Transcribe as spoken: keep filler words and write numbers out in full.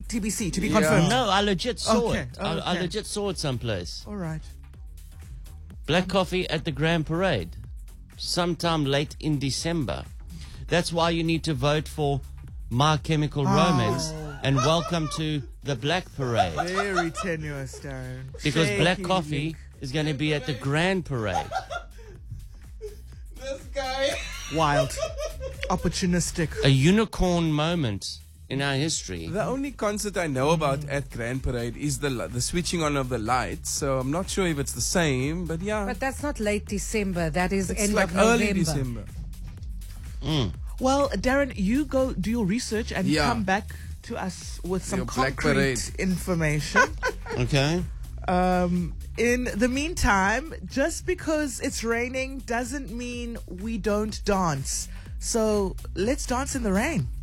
T B C, to be Yeah. confirmed. No, I legit saw Okay, it. I, I okay. legit saw it someplace. All right. Black coffee at the Grand Parade, sometime late in December. That's why you need to vote for My Chemical Romance and welcome to the Black Parade. Very tenuous, Darren. Because Shaky black link. coffee is going to be at the Grand Parade. This guy. Wild. Opportunistic. A unicorn moment in our history. The only concert I know about at Grand Parade is the li- the switching on of the lights. So I'm not sure if it's the same, but yeah, But that's not late December. That is it's end like of November. early December. Well, Darren, you go do your research and Yeah. come back to us with some Your Black concrete Parade. information. Okay? Um, in the meantime, just because it's raining doesn't mean we don't dance. So let's dance in the rain.